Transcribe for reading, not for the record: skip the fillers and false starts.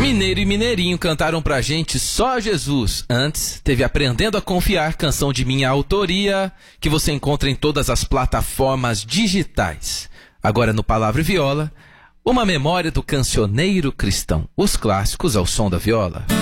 Mineiro e Mineirinho cantaram pra gente Só Jesus. Antes, teve Aprendendo a Confiar, canção de minha autoria, que você encontra em todas as plataformas digitais. Agora no Palavra e Viola, uma memória do cancioneiro cristão. Os clássicos ao som da viola.